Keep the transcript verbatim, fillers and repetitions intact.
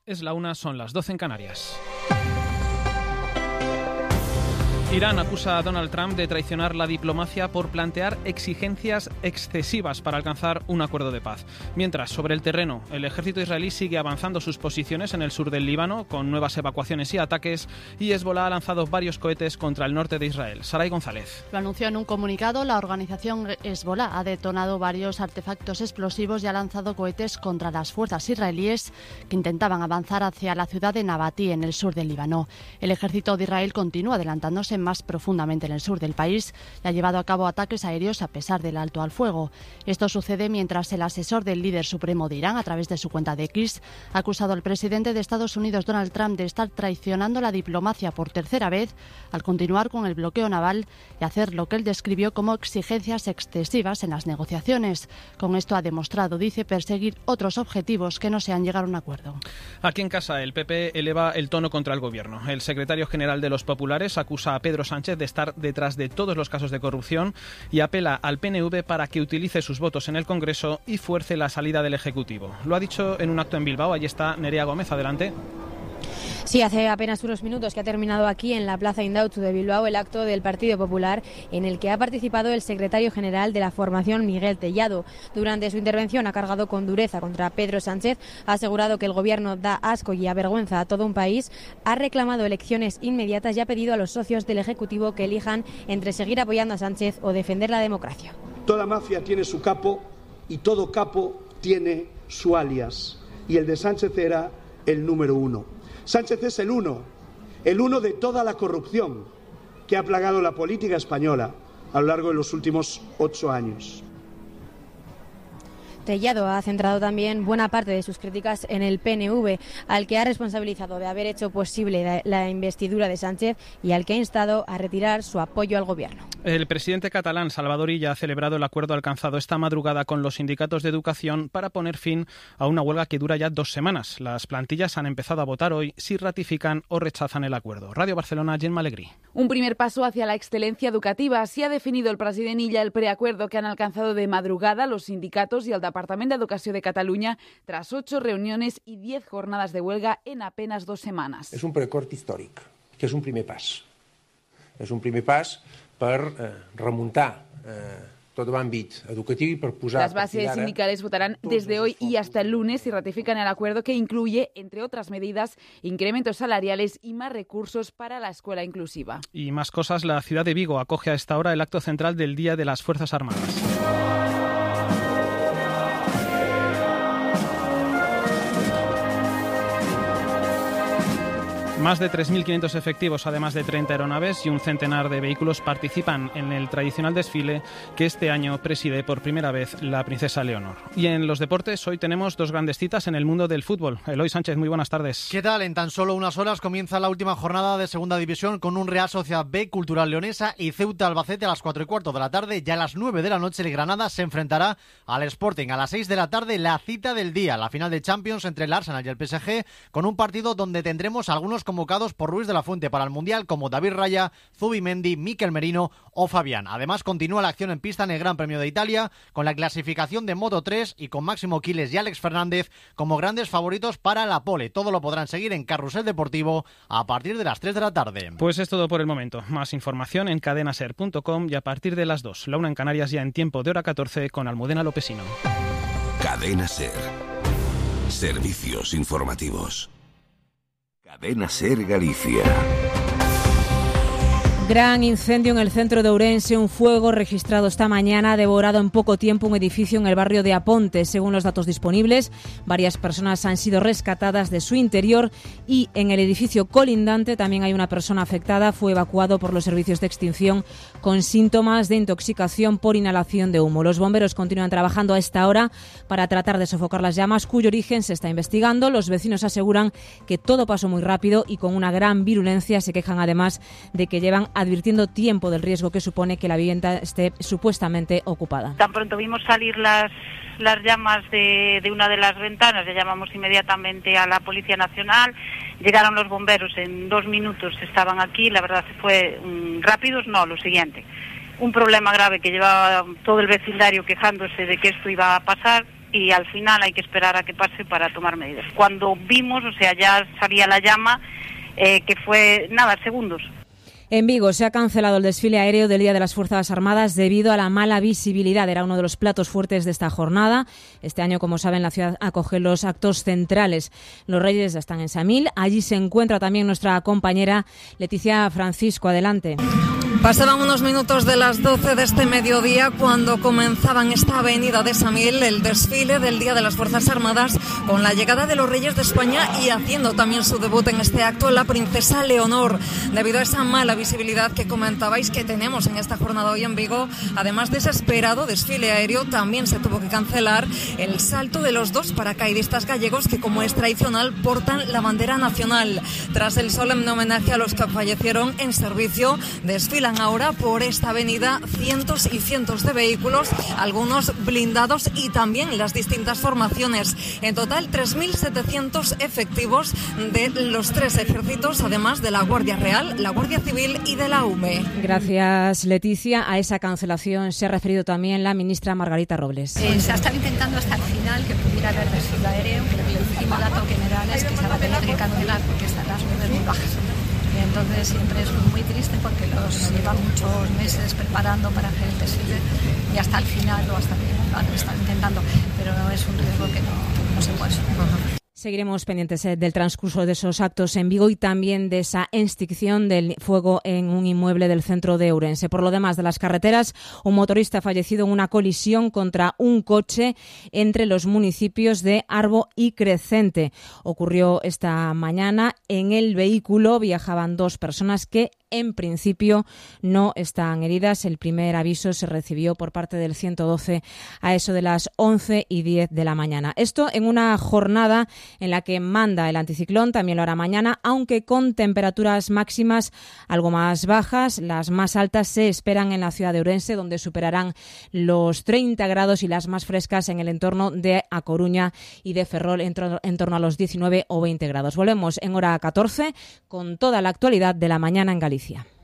Es la una, son las doce en Canarias. Irán acusa a Donald Trump de traicionar la diplomacia por plantear exigencias excesivas para alcanzar un acuerdo de paz. Mientras, sobre el terreno, el ejército israelí sigue avanzando sus posiciones en el sur del Líbano con nuevas evacuaciones y ataques, y Hezbollah ha lanzado varios cohetes contra el norte de Israel. Saray González. Lo anunció en un comunicado. La organización Hezbollah ha detonado varios artefactos explosivos y ha lanzado cohetes contra las fuerzas israelíes que intentaban avanzar hacia la ciudad de Nabatí, en el sur del Líbano. El ejército de Israel continúa adelantándose más profundamente en el sur del país y ha llevado a cabo ataques aéreos a pesar del alto al fuego. Esto sucede mientras el asesor del líder supremo de Irán, a través de su cuenta de X, ha acusado al presidente de Estados Unidos, Donald Trump, de estar traicionando la diplomacia por tercera vez al continuar con el bloqueo naval y hacer lo que él describió como exigencias excesivas en las negociaciones. Con esto ha demostrado, dice, perseguir otros objetivos que no sean llegar a un acuerdo. Aquí en casa, el P P eleva el tono contra el gobierno. El secretario general de los populares acusa a Pedro Sánchez de estar detrás de todos los casos de corrupción y apela al P N V para que utilice sus votos en el Congreso y fuerce la salida del Ejecutivo. Lo ha dicho en un acto en Bilbao. Allí está Nerea Gómez. Adelante. Sí, hace apenas unos minutos que ha terminado aquí en la Plaza Indautxu de Bilbao el acto del Partido Popular, en el que ha participado el secretario general de la formación, Miguel Tellado. Durante su intervención ha cargado con dureza contra Pedro Sánchez, ha asegurado que el gobierno da asco y avergüenza a todo un país, ha reclamado elecciones inmediatas y ha pedido a los socios del Ejecutivo que elijan entre seguir apoyando a Sánchez o defender la democracia. Toda mafia tiene su capo y todo capo tiene su alias, y el de Sánchez era el número uno. Sánchez es el uno, el uno de toda la corrupción que ha plagado la política española a lo largo de los últimos ocho años. Tellado ha centrado también buena parte de sus críticas en el P N V, al que ha responsabilizado de haber hecho posible la investidura de Sánchez y al que ha instado a retirar su apoyo al gobierno. El presidente catalán, Salvador Illa, ha celebrado el acuerdo alcanzado esta madrugada con los sindicatos de educación para poner fin a una huelga que dura ya dos semanas. Las plantillas han empezado a votar hoy si ratifican o rechazan el acuerdo. Radio Barcelona, Gemma Alegrí. Un primer paso hacia la excelencia educativa. Así ha definido el president Illa el preacuerdo que han alcanzado de madrugada los sindicatos y el Departamento de Educación de Cataluña tras ocho reuniones y diez jornadas de huelga en apenas dos semanas. És un preacord històric, que és un primer pas. És un primer pas per eh, remuntar eh, tot l'àmbit educatiu y per posar... Las bases sindicales votarán desde hoy y hasta el lunes y ratifican el acuerdo, que incluye, entre otras medidas, incrementos salariales y más recursos para la escuela inclusiva. Y más cosas, la ciudad de Vigo acoge a esta hora el acto central del Día de las Fuerzas Armadas. Más de tres mil quinientos efectivos, además de treinta aeronaves y un centenar de vehículos, participan en el tradicional desfile que este año preside por primera vez la princesa Leonor. Y en los deportes, hoy tenemos dos grandes citas en el mundo del fútbol. Eloy Sánchez, muy buenas tardes. ¿Qué tal? En tan solo unas horas comienza la última jornada de Segunda División con un Real Sociedad B, Cultural Leonesa y Ceuta Albacete a las cuatro y cuarto de la tarde. Ya a las nueve de la noche el Granada se enfrentará al Sporting. A las seis de la tarde la cita del día, la final de Champions entre el Arsenal y el P S G, con un partido donde tendremos algunos convocados por Ruiz de la Fuente para el Mundial, como David Raya, Zubimendi, Mikel Merino o Fabián. Además, continúa la acción en pista en el Gran Premio de Italia, con la clasificación de Moto tres y con Máximo Quiles y Alex Fernández como grandes favoritos para la pole. Todo lo podrán seguir en Carrusel Deportivo a partir de las tres de la tarde. Pues es todo por el momento. Más información en cadenaser punto com y a partir de las dos. La una en Canarias, ya en tiempo de hora catorce, con Almudena Lopesino. Cadena Ser. Servicios informativos. Cadena Ser Galicia. Gran incendio en el centro de Ourense, un fuego registrado esta mañana ha devorado en poco tiempo un edificio en el barrio de Aponte. Según los datos disponibles, varias personas han sido rescatadas de su interior y en el edificio colindante también hay una persona afectada. Fue evacuado por los servicios de extinción con síntomas de intoxicación por inhalación de humo. Los bomberos continúan trabajando a esta hora para tratar de sofocar las llamas, cuyo origen se está investigando. Los vecinos aseguran que todo pasó muy rápido y con una gran virulencia. Se quejan además de que llevan advirtiendo tiempo del riesgo que supone que la vivienda esté supuestamente ocupada. Tan pronto vimos salir las, las llamas de, de una de las ventanas, ya llamamos inmediatamente a la Policía Nacional, llegaron los bomberos, en dos minutos estaban aquí, la verdad fue um, rápidos, no, lo siguiente, un problema grave que llevaba todo el vecindario quejándose de que esto iba a pasar. y al final hay que esperar a que pase para tomar medidas. Cuando vimos, o sea, ya salía la llama, eh, que fue, nada, segundos. En Vigo se ha cancelado el desfile aéreo del Día de las Fuerzas Armadas debido a la mala visibilidad. Era uno de los platos fuertes de esta jornada. Este año, como saben, la ciudad acoge los actos centrales. Los Reyes ya están en Samil. Allí se encuentra también nuestra compañera Leticia Francisco. Adelante. Pasaban unos minutos de las doce de este mediodía cuando comenzaban esta avenida de Samil el desfile del Día de las Fuerzas Armadas con la llegada de los Reyes de España y haciendo también su debut en este acto la princesa Leonor. Debido a esa mala visibilidad que comentabais que tenemos en esta jornada hoy en Vigo, además de ese esperado desfile aéreo, también se tuvo que cancelar el salto de los dos paracaidistas gallegos que, como es tradicional, portan la bandera nacional. Tras el solemne homenaje a los que fallecieron en servicio, desfilan ahora por esta avenida cientos y cientos de vehículos, algunos blindados y también las distintas formaciones. En total, tres mil setecientos efectivos de los tres ejércitos, además de la Guardia Real, la Guardia Civil y de la U M E. Gracias, Leticia. A esa cancelación se ha referido también la ministra Margarita Robles. Eh, se ha estado intentando hasta el final que pudiera haber desfile aéreo, pero el último dato general es que se va a tener que cancelar porque están las nubes muy bajas. Y entonces siempre es muy triste porque los llevan muchos meses preparando para hacer el desfile y hasta el final o hasta el final lo han estado intentando, pero es un riesgo que no, no se puede solucionar. Seguiremos pendientes eh, del transcurso de esos actos en Vigo y también de esa extinción del fuego en un inmueble del centro de Ourense. Por lo demás de las carreteras, un motorista ha fallecido en una colisión contra un coche entre los municipios de Arbo y Crecente. Ocurrió esta mañana. En el vehículo viajaban dos personas que en principio no están heridas. El primer aviso se recibió por parte del ciento doce a eso de las once y diez de la mañana. Esto en una jornada en la que manda el anticiclón, también lo hará mañana, aunque con temperaturas máximas algo más bajas. Las más altas se esperan en la ciudad de Ourense, donde superarán los treinta grados, y las más frescas en el entorno de A Coruña y de Ferrol, en, tro- en torno a los diecinueve o veinte grados. Volvemos en hora catorce con toda la actualidad de la mañana en Galicia.